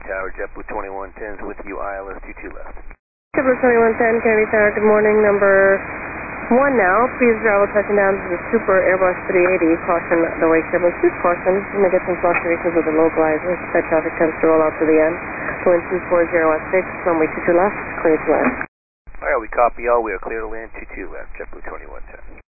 Tower, JetBlue 2110 is with you, ILS 22 left. JetBlue 2110, Kennedy Tower, good morning, number 1 now. Please travel touching down to the Super Airbus 380. Caution the wake turbulence. Please caution. You may get some fluctuations with the localizers. That traffic tends to roll out to the end. Wind 24016, runway 22 left, clear to land. Alright, we copy all. We are clear to land 22 left, JetBlue 2110.